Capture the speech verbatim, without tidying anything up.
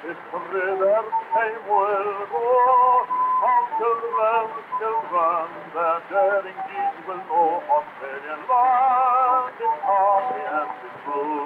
His ridders they will go. How children, children, their daring deeds will know. Australian land is happy and is true.